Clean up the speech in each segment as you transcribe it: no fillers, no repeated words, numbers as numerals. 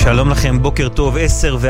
שלום לכם, בוקר טוב,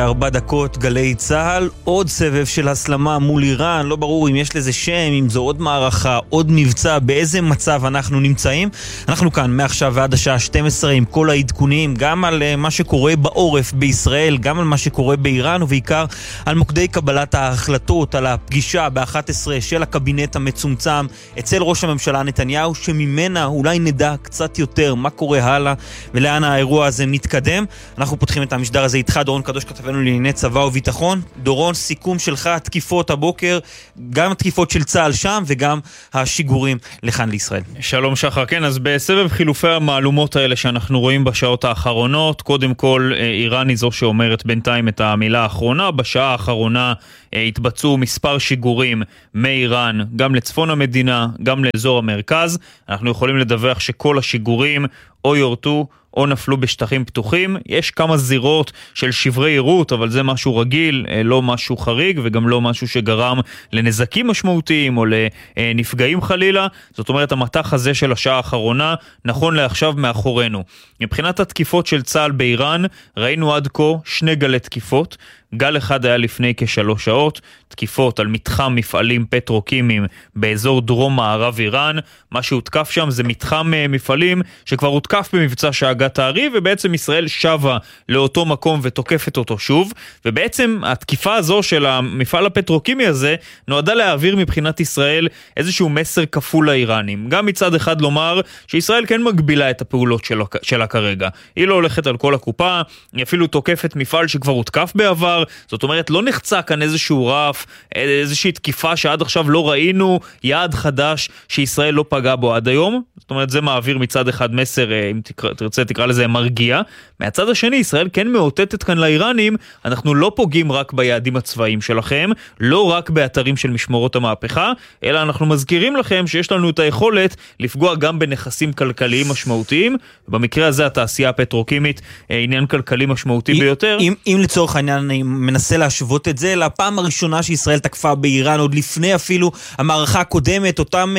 10:04, גלי צהל, עוד סבב של הסלמה מול איראן, לא ברור אם יש לזה שם, אם זו עוד מערכה, עוד מבצע, באיזה מצב אנחנו נמצאים. אנחנו כאן מעכשיו ועד השעה 12 עם כל העדכונים, גם על מה שקורה בעורף בישראל, גם על מה שקורה באיראן, ובעיקר על מוקדי קבלת ההחלטות, על הפגישה ב-11 של הקבינט המצומצם אצל ראש הממשלה נתניהו, שממנה אולי נדע קצת יותר מה קורה הלאה ולאן האירוע הזה מתקדם. אנחנו פותחים את המשדר הזה איתך, דורון קדוש, כתבנו לענייני צבא וביטחון. דורון, סיכום שלך, תקיפות הבוקר, גם התקיפות של צה"ל שם וגם השיגורים לכאן לישראל. שלום שחר, כן, אז בסבב חילופי המעלומות האלה שאנחנו רואים בשעות האחרונות, קודם כל איראן היא זו שאומרת בינתיים את המילה האחרונה. בשעה האחרונה התבצעו מספר שיגורים מאיראן, גם לצפון המדינה, גם לאזור המרכז. אנחנו יכולים לדווח שכל השיגורים או יורטו או נפלו בשטחים פתוחים. יש כמה זירות של שברי עירות, אבל זה משהו רגיל, לא משהו חריג, וגם לא משהו שגרם לנזקים משמעותיים או לנפגעים חלילה. זאת אומרת, המתח הזה של השעה האחרונה נכון לעכשיו מאחורינו. מבחינת התקיפות של צה"ל באיראן, ראינו עד כה 2 גלי תקיפות. גל אחד היה לפני כ3 שעות, תקיפות על מתחם מפעלים פטרוקימיים באזור דרום מערב איראן. מה שהותקף שם זה מתחם מפעלים שכבר הותקף במבצע שאגת הארי, ובעצם ישראל שווה לאותו מקום ותוקפת אותו שוב, ובעצם התקיפה הזו של המפעל הפטרוקימי הזה נועדה להעביר מבחינת ישראל איזשהו מסר כפול לאיראנים. גם מצד אחד לומר שישראל כן מגבילה את הפעולות שלה כרגע, היא לא הולכת על כל הקופה, היא אפילו תוקפת מפעל שכבר הותקף בעבר. זאת אומרת, לא נחצה כאן איזשהו רף, איזושהי תקיפה שעד עכשיו לא ראינו, יעד חדש שישראל לא פגע בו עד היום. זאת אומרת, זה מעביר מצד אחד מסר, אם תרצה תקרא לזה מרגיע. מהצד השני, ישראל כן מאותתת כאן לאיראנים, אנחנו לא פוגעים רק ביעדים הצבאיים שלכם, לא רק באתרים של משמרות המהפכה, אלא אנחנו מזכירים לכם שיש לנו את היכולת לפגוע גם בנכסים כלכליים משמעותיים. במקרה הזה התעשייה הפטרוקימית עניין כלכלי משמעותי ביותר. אם לצורך העניין אני מנסה להשוות את זה לפעם הראשונה שישראל תקפה באיראן, עוד לפני אפילו המערכה הקודמת, אותם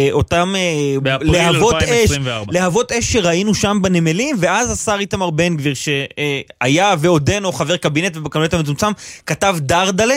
להבות אש שראינו שם בנמלים, ואז השר איתמר בן גביר שהיה ועודנו חבר קבינט ובקבינט המצומצם, כתב דרדלה.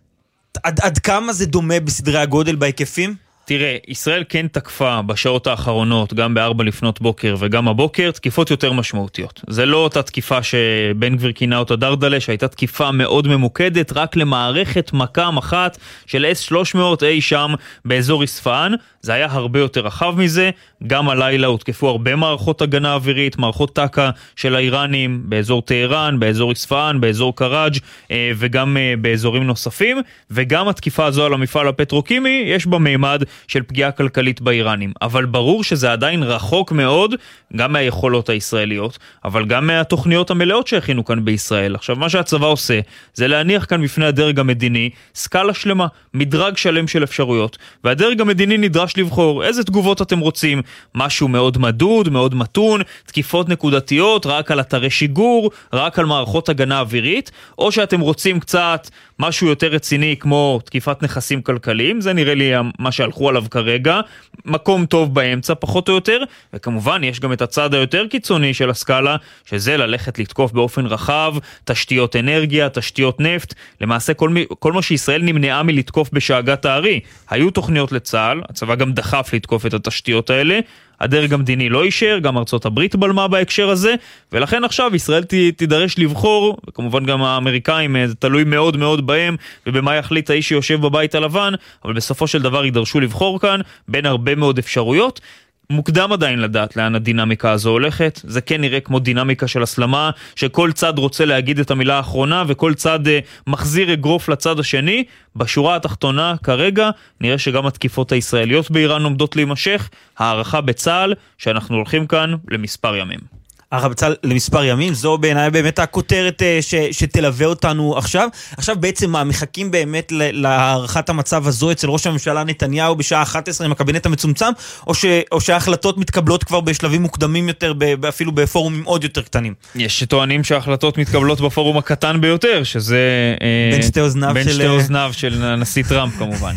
עד כמה זה דומה בסדרי הגודל בהיקפים? תראה, ישראל כן תקפה בשעות האחרונות, גם ב4 לפנות בוקר וגם הבוקר, תקיפות יותר משמעותיות. זה לא אותה תקיפה שבן גביר כינה אותה דרדלה, שהייתה תקיפה מאוד ממוקדת, רק למערכת מקם אחת של S-300 אי שם באזור איספהאן. זה היה הרבה יותר רחב מזה. גם הלילה הותקפו הרבה מערכות הגנה אווירית, מערכות טקה של האיראנים באזור טהרן, באזור איספהאן, באזור קראג' וגם באזורים נוספים. וגם התקיפה הזו על המפעל הפטרוקימי, יש בה מימד של פגיעה כלכלית באיראנים. אבל ברור שזה עדיין רחוק מאוד, גם מהיכולות הישראליות, אבל גם מהתוכניות המלאות שהכינו כאן בישראל. עכשיו, מה שהצבא עושה, זה להניח כאן בפני הדרג המדיני, סקאלה שלמה, מדרג שלם של אפשרויות, והדרג המדיני נדרש לבחור איזה תגובות אתם רוצים. משהו מאוד מדוד, מאוד מתון, תקיפות נקודתיות, רק על אתרי שיגור, רק על מערכות הגנה אווירית, או שאתם רוצים קצת משהו יותר רציני כמו תקיפת נכסים כלכליים. זה נראה לי מה שהלכו עליו כרגע, מקום טוב באמצע פחות או יותר. וכמובן יש גם את הצד היותר קיצוני של הסקאלה, שזה ללכת לתקוף באופן רחב תשתיות אנרגיה, תשתיות נפט. למעשה כל מה שישראל נמנעה מלתקוף בשאגת הארי. היו תוכניות לצה"ל, הצבא גם דחף לתקוף את התשתיות האלה, הדרג המדיני לא אישר, גם ארצות הברית בלמה בהקשר הזה, ולכן עכשיו ישראל תידרש לבחור, וכמובן גם האמריקאים, זה תלוי מאוד מאוד בהם, ובמה יחליט האיש שיושב בבית הלבן, אבל בסופו של דבר יידרשו לבחור כאן, בין הרבה מאוד אפשרויות. מוקדם עדיין לדעת לאן הדינמיקה הזו הולכת. זה כן נראה כמו דינמיקה של הסלמה, שכל צד רוצה להגיד את המילה האחרונה, וכל צד מחזיר אגרוף לצד השני. בשורה התחתונה כרגע נראה שגם התקיפות הישראליות באיראן עומדות להימשך. הערכה בצה"ל שאנחנו הולכים כאן למספר ימים. למספר ימים, זו בעיניי באמת הכותרת שתלווה אותנו עכשיו. עכשיו בעצם מחכים באמת להערכת המצב הזו אצל ראש הממשלה נתניהו בשעה 11 עם הקבינט המצומצם, או שההחלטות מתקבלות כבר בשלבים מוקדמים יותר, אפילו בפורומים עוד יותר קטנים? יש שטוענים שההחלטות מתקבלות בפורום הקטן ביותר, שזה בין שתי אוזניו של הנשיא טראמפ כמובן.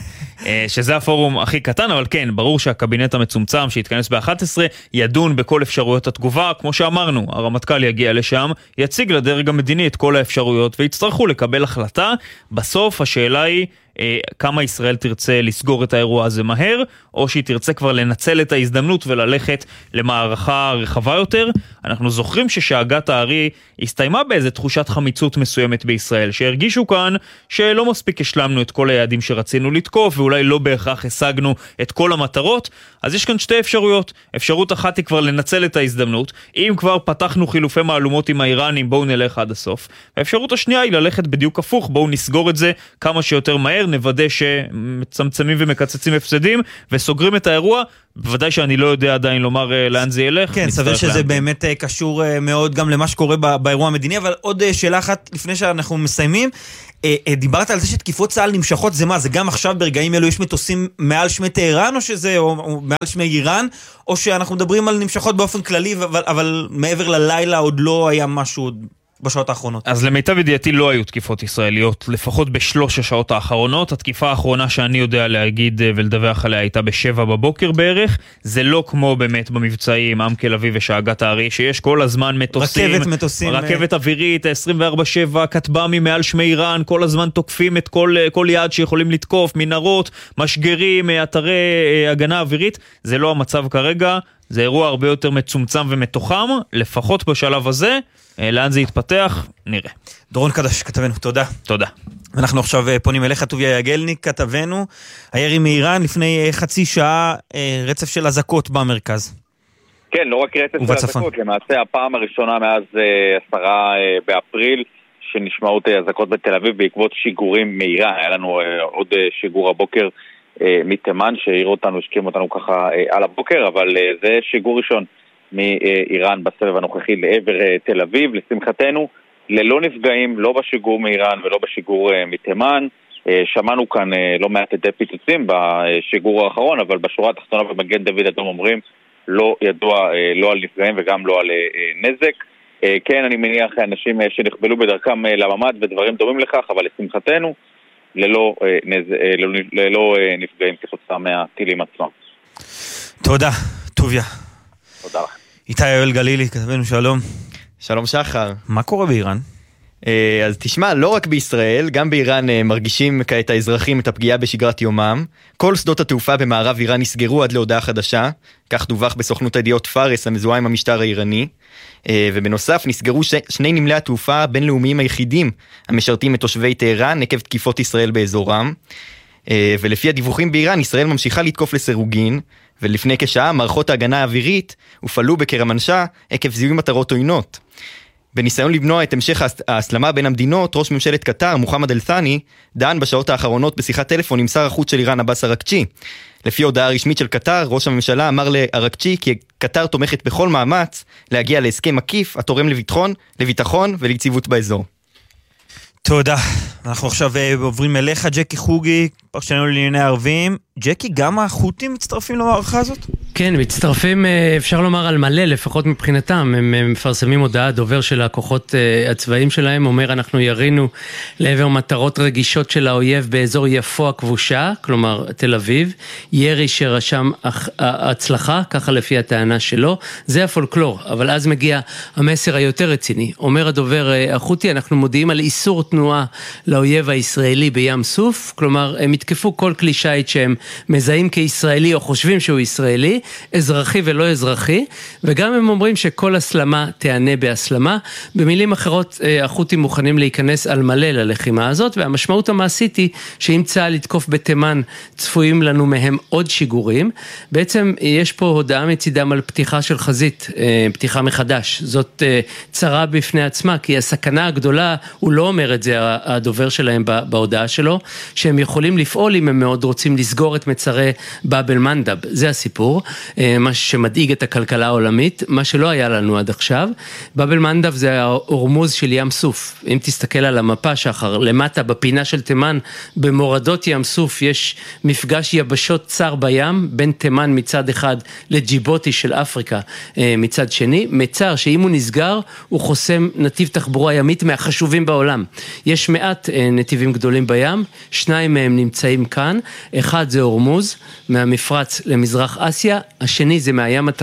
שזה הפורום הכי קטן, אבל כן, ברור שהקבינט המצומצם שהתכנס ב-11 ידון בכל אפשרויות התגובה, כמו שאמרנו, הרמטכ"ל יגיע לשם, יציג לדרג המדיני את כל האפשרויות, ויצטרכו לקבל החלטה. בסוף השאלה היא, כמה ישראל תרצה לסגור את האירוע הזה מהר, או שהיא תרצה כבר לנצל את ההזדמנות וללכת למערכה רחבה יותר. אנחנו זוכרים ששאגת הארי הסתיימה באיזו תחושת חמיצות מסוימת בישראל, שהרגישו כאן שלא מספיק השלמנו את כל היעדים שרצינו לתקוף, ואולי לא בהכרח השגנו את כל המטרות. אז יש כאן שתי אפשרויות. אפשרות אחת היא כבר לנצל את ההזדמנות, אם כבר פתחנו חילופי מעלומות עם האיראנים, בואו נלך עד הסוף. האפשרות השנייה היא ללכת בדיוק הפוך, בואו נסגור את זה כמה שיותר מהר, נוודא שמצמצמים ומקצצים הפסדים וסוגרים את האירוע. בוודאי שאני לא יודע עדיין לומר לאן זה ילך. כן, סבר שזה באמת קשור מאוד גם למה שקורה באירוע המדיני, אבל עוד שאלה אחת לפני שאנחנו מסיימים. דיברת על זה שתקיפות צה"ל נמשכות, זה מה? זה גם עכשיו ברגעים אלו יש מטוסים מעל שמי טהרן, או מעל שמי איראן, או שאנחנו מדברים על נמשכות באופן כללי, אבל מעבר ללילה עוד לא היה משהו בשעות האחרונות? אז למיטב ידיעתי לא היו תקיפות ישראליות, לפחות בשלוש השעות האחרונות. התקיפה האחרונה שאני יודע להגיד ולדווח עליה הייתה ב7 בבוקר בערך. זה לא כמו באמת במבצעים עמק אביב ושאגת הארי, שיש כל הזמן מטוסים, רכבת אווירית, 24/7, כטב"מים מעל שמי איראן, כל הזמן תוקפים את כל יעד שיכולים לתקוף, מנהרות, משגרים, אתרי הגנה אווירית. זה לא המצב כרגע, זה אירוע הרבה יותר מצומצם ומתוחם, לפחות בשלב הזה. לאן זה יתפתח? נראה. דורון קדש, כתבנו, תודה. תודה. אנחנו עכשיו פונים אליך, טוביה יגלניק, כתבנו. הירי מאיראן לפני חצי שעה, רצף של אזעקות במרכז. כן, לא רק רצף של אזעקות, למעשה הפעם הראשונה מאז 10 באפריל, שנשמעות אזעקות בתל אביב בעקבות שיגורים מאיראן. היה לנו עוד שיגור הבוקר מתימן, שהעיר אותנו, השכים אותנו ככה על הבוקר, אבל זה שיגור ראשון מאיראן בסבב הנוכחי לעבר תל אביב. לשמחתנו, ללא נפגעים, לא בשיגור מאיראן ולא בשיגור מתימן. שמענו כאן לא מעט עדי פיצוצים בשיגור האחרון, אבל בשורה התחתונה במגן דוד אדום אומרים לא ידוע לא על נפגעים וגם לא על נזק. כן, אני מניח אנשים שנחבלו בדרכם לממד ודברים דומים לכך, אבל לשמחתנו ללא נפגעים כתוצאה מהטילים עצמם. תודה, טוביה. תודה לכם. איתי יואל גלילי, כתבנו, שלום. שלום שחר. מה קורה באיראן? אז תשמע, לא רק בישראל, גם באיראן מרגישים כעת האזרחים את הפגיעה בשגרת יומם. כל שדות התעופה במערב איראן נסגרו עד להודעה חדשה, כך דווח בסוכנות הידיעות פארס המזוהה עם המשטר האיראני. ובנוסף נסגרו שני נמלי התעופה הבינלאומיים היחידים המשרתים את תושבי טהרן עקב תקיפות ישראל באזורם. ולפי הדיווחים באיראן, ישראל ממשיכה לתקוף לסירוגין, ולפני כשעה מערכות ההגנה האווירית הופעלו בקרמנשה עקב זיהוי מטרות עוינות. בניסיון למנוע את המשך ההסלמה בין המדינות, ראש ממשלת קטר, מוחמד אל-ת'אני, דן בשעות האחרונות בשיחת טלפון עם שר החוץ של איראן, עבאס אראקצ'י. לפי הודעה רשמית של קטר, ראש הממשלה אמר לאראקצ'י כי קטר תומכת בכל מאמץ להגיע להסכם מקיף התורם לביטחון וליציבות באזור. תודה. אנחנו עכשיו עוברים אליך, ג'קי חוגי, פרשנו לענייני ערבים. ג'קי, גם החות'ים מצטרפים למערכה הזאת? כן, מצטרפים, אפשר לומר על מלא, לפחות מבחינתם. הם מפרסמים הודעה, דובר של הכוחות הצבאיים שלהם, אומר אנחנו ירינו לעבר מטרות רגישות של האויב באזור יפו הכבושה, כלומר תל אביב, ירי שרשם הצלחה, ככה לפי הטענה שלו, זה הפולקלור, אבל אז מגיע המסר היותר רציני. אומר הדובר החות'י, אנחנו מודיעים על איסור תנועה לאויב הישראלי בים סוף, כלומר הם יתקפו כל כלי שיט שהם מזהים כישראלי או חושבים שהוא ישראלי, אזרחי ולא אזרחי, וגם הם אומרים שכל הסלמה תענה בהסלמה. במילים אחרות, החות'ים מוכנים להיכנס על מלא ללחימה הזאת, והמשמעות המעשית היא שאם צה"ל יתקוף בתימן, צפויים לנו מהם עוד שיגורים. בעצם יש פה הודעה מצידם על פתיחה של חזית, פתיחה מחדש. זאת צרה בפני עצמה, כי הסכנה הגדולה, הוא לא אומר את זה, הדובר שלהם בהודעה שלו, שהם יכולים לפעול אם הם מאוד רוצים לסגור את מצרי באב אל-מנדב. זה הסיפור. מה שמדאיג את הכלכלה העולמית, מה שלא היה לנו עד עכשיו. באב אל-מנדב זה ההורמוז של ים סוף. אם תסתכל על המפה שחר, למטה בפינה של תימן, במורדות ים סוף יש מפגש יבשות צר בים, בין תימן מצד אחד לג'יבוטי של אפריקה מצד שני, מצר שאם הוא נסגר, הוא חוסם נתיב תחבורה ימית מהחשובים בעולם. יש מעט נתיבים גדולים בים, 2 מהם נמצאים כאן, אחד זה הורמוז, מהמפרץ למזרח אסיה, השני זה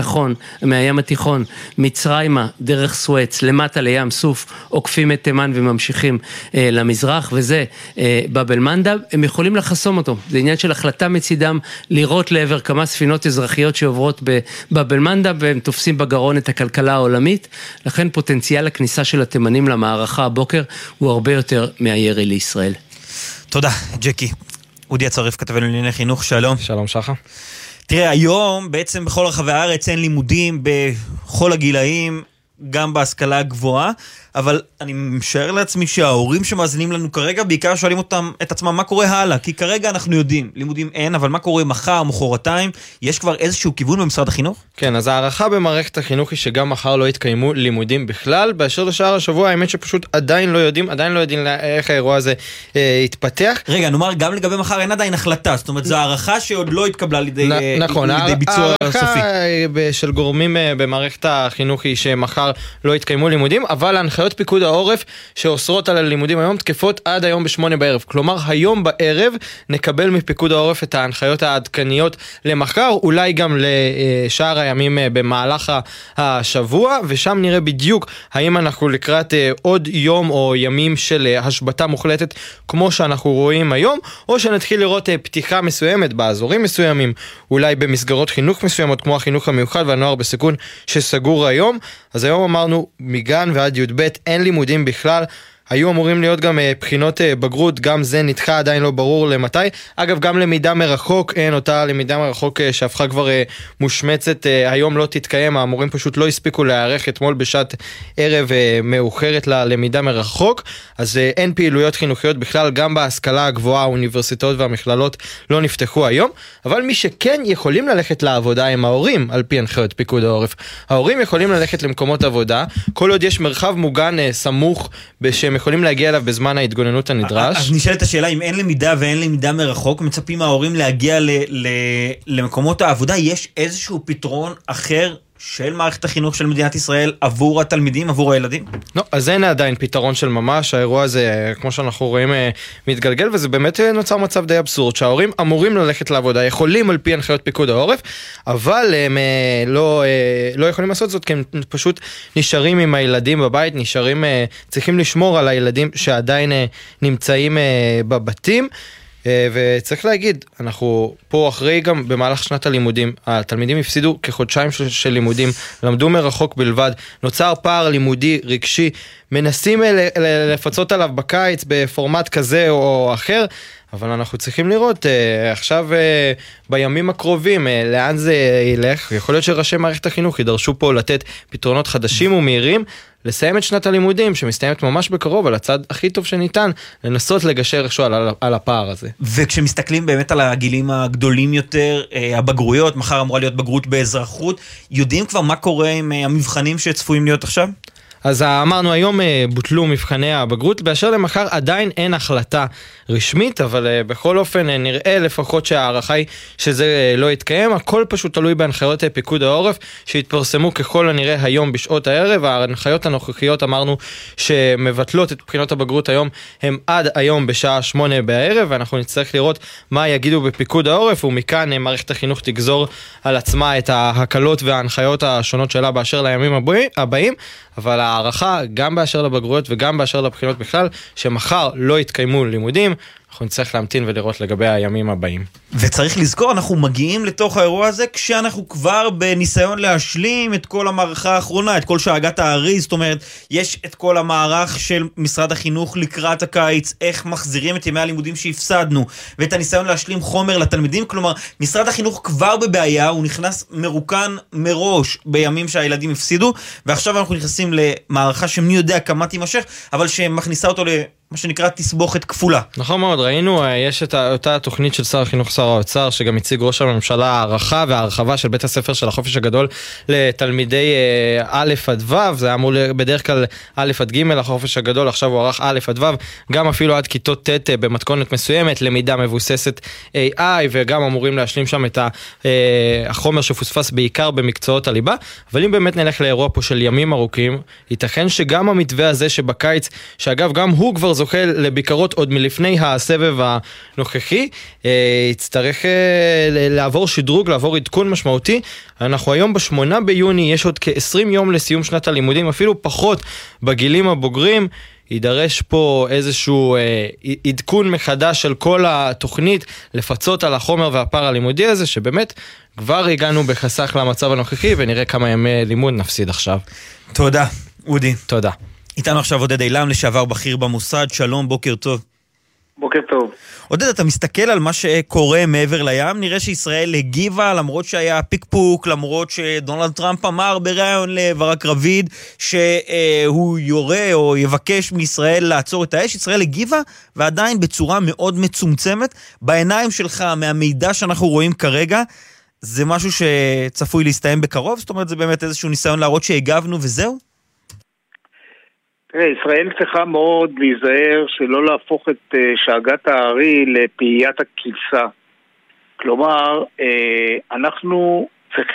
מהים התיכון, מצרימה, דרך סואץ, למטה לים סוף, עוקפים את תימן וממשיכים למזרח, וזה באב אל-מנדב, הם יכולים לחסום אותו, זה עניין של החלטה מצידם, לראות לעבר כמה ספינות אזרחיות שעוברות באב אל-מנדב, והם תופסים בגרון את הכלכלה העולמית, לכן פוטנציאל הכניסה של התימנים למערכה הבוקר, הוא הרבה יותר מהירי לישראל. תודה, ג'קי. אודי הצריף, כתבנו לענייני חינוך, שלום. שלום שחה. תראה, היום בעצם בכל רחבי הארץ אין לימודים בכל הגילאים, גם בהשכלה הגבוהה, אבל אני משער לעצמי שההורים שמאזינים לנו כרגע, בעיקר שואלים את עצמם מה קורה הלאה, כי כרגע אנחנו יודעים, לימודים אין, אבל מה קורה מחר, מחרתיים, יש כבר איזשהו כיוון במשרד החינוך? כן, אז הערכה במערכת החינוך היא שגם מחר לא יתקיימו לימודים בכלל, באשר לשאר השבוע, האמת שפשוט עדיין לא יודעים איך האירוע הזה יתפתח. רגע, נאמר, גם לגבי מחר אין עדיין החלטה, זאת אומרת, זו הערכה שעוד לא התקבלה לידי ביצוע סופי. הערכה של גורמים במערכת החינוך היא שמחר לא יתקיימו לימודים, אבל הנחיות פיקוד העורף שאוסרות על הלימודים היום תקפות עד היום ב8 בערב. כלומר, היום בערב נקבל מפיקוד העורף את ההנחיות העדכניות למחר, אולי גם לשאר הימים במהלך השבוע, ושם נראה בדיוק האם אנחנו לקראת עוד יום או ימים של השבתה מוחלטת כמו שאנחנו רואים היום, או שנתחיל לראות פתיחה מסוימת באזורים מסוימים, אולי במסגרות חינוך מסוימות כמו החינוך המיוחד והנוער בסיכון שסגור היום. אז היום אמרנו מגן ועד י"ב אין לימודים בכלל, היו אמורים להיות גם בחינות בגרות, גם זה נדחה, עדיין לא ברור למתי. אגב, גם למידה מרחוק, אין אותה למידה מרחוק שהפכה כבר מושמצת, היום לא תתקיים, המורים פשוט לא הספיקו להיערך אתמול בשעת ערב מאוחרת ללמידה מרחוק, אז אין פעילויות חינוכיות בכלל, גם בהשכלה הגבוהה, האוניברסיטאות והמכללות לא נפתחו היום, אבל מי שכן יכולים ללכת לעבודה הם ההורים, על פי הנחיות פיקוד העורף. ההורים יכולים ללכת למקומות עבודה, כל עוד יש מרחב מוגן סמוך בשם יכולים להגיע אליו בזמן ההתגוננות הנדרש. אז נשאלת השאלה, אם אין למידה ואין למידה מרחוק, מצפים ההורים להגיע למקומות העבודה, יש איזשהו פתרון אחר של מערכת החינוך של מדינת ישראל עבור התלמידים, עבור הילדים? לא, אז אין עדיין פתרון של ממש, האירוע הזה, כמו שאנחנו רואים, מתגלגל, וזה באמת נוצר מצב די אבסורד, שההורים אמורים ללכת לעבודה, יכולים על פי הנחיות פיקוד העורף, אבל הם לא יכולים לעשות זאת, כי הם פשוט נשארים עם הילדים בבית, צריכים לשמור על הילדים שעדיין נמצאים בבתים, וצריך להגיד, אנחנו פה אחרי גם במהלך שנת הלימודים, התלמידים הפסידו כחודשיים של לימודים, למדו מרחוק בלבד, נוצר פער לימודי רגשי, מנסים לפצות עליו בקיץ בפורמט כזה או אחר, אבל אנחנו צריכים לראות עכשיו בימים הקרובים לאן זה ילך. יכול להיות שראשי מערכת החינוך יידרשו פה לתת פתרונות חדשים ומהירים, לסיים את שנת הלימודים שמסתיימת ממש בקרוב על הצד הכי טוב שניתן, לנסות לגשר איכשהו על הפער הזה. וכשמסתכלים באמת על הגילים הגדולים יותר, הבגרויות, מחר אמורה להיות בגרות באזרחות, יודעים כבר מה קורה עם המבחנים שצפויים להיות עכשיו? אז אמרנו היום בוטלו מבחני הבגרות, באשר למחר עדיין אין החלטה רשמית, אבל בכל אופן נראה לפחות שהערכה היא שזה לא יתקיים, הכל פשוט תלוי בהנחיות פיקוד העורף שהתפרסמו ככל הנראה היום בשעות הערב, ההנחיות הנוכחיות אמרנו שמבטלות את בחינות הבגרות היום הם עד היום בשעה 8 בערב, ואנחנו נצטרך לראות מה יגידו בפיקוד העורף, ומכאן מערכת החינוך תגזור על עצמה את ההקלות וההנחיות השונות שלה באשר לימים הבאים, אבל הערכה גם באשר לבגרויות וגם באשר לבחינות בכלל, שמחר לא יתקיימו לימודים, אנחנו נצטרך להמתין ולראות לגבי הימים הבאים. וצריך לזכור, אנחנו מגיעים לתוך האירוע הזה כשאנחנו כבר בניסיון להשלים את כל המערכה האחרונה, את כל שאגת האריז, זאת אומרת, יש את כל המערך של משרד החינוך לקראת הקיץ, איך מחזירים את ימי הלימודים שהפסדנו, ואת הניסיון להשלים חומר לתלמידים, כלומר, משרד החינוך כבר בבעיה, הוא נכנס מרוקן מראש בימים שהילדים הפסידו, ועכשיו אנחנו נכנסים למערכה שמי יודע כמה תימשך, אבל שמכניסה אותו מה שנקרא תסבוכת כפולה. נכון מאוד, ראינו, יש את אותה תוכנית של שר החינוך, שר שר האוצר, שגם הציג ראש הממשלה הערכה וההרחבה של בית הספר של החופש הגדול לתלמידי א' עד ו', זה אמור בדרך כלל א' עד ג' החופש הגדול, עכשיו הוא ערך א' עד ו', גם אפילו עד כיתות ט' במתכונת מסוימת, למידה מבוססת AI, וגם אמורים להשלים שם את החומר שפוספס בעיקר במקצועות הליבה. אבל אם באמת נלך לאירוע פה של ימים ארוכים, ייתכן שגם המתווה הזה שבקיץ, שאגב גם הוא כבר זוכה לביקורות עוד מלפני הסבב הנוכחי, יצטרך לעבור שדרוג, לעבור עדכון משמעותי. אנחנו היום ב8 ביוני, יש עוד כ-20 יום לסיום שנת הלימודים, אפילו פחות בגילים הבוגרים, יידרש פה איזשהו עדכון מחדש של כל התוכנית, לפצות על החומר והפער הלימודי הזה, שבאמת כבר הגענו בחסך למצב הנוכחי, ונראה כמה ימי לימוד נפסיד עכשיו. תודה, אודי. תודה. איתנו עכשיו עודד אילם, לשעבר בכיר במוסד, שלום, בוקר טוב. בוקר טוב. עודד, אתה מסתכל על מה שקורה מעבר לים, נראה שישראל הגיבה, למרות שהיה פיקפוק, למרות שדונלד טראמפ אמר בראיון לברק רביד, שהוא יורה או יבקש מישראל לעצור את האש, ישראל הגיבה, ועדיין בצורה מאוד מצומצמת, בעיניים שלך, מהמידע שאנחנו רואים כרגע, זה משהו שצפוי להסתיים בקרוב? זאת אומרת, זה באמת איזשהו ניסיון להראות שהגבנו וזהו? ישראל צריכה מאוד להיזהר שלא להפוך את שאגת הארי לפיית הכבשה. כלומר, אנחנו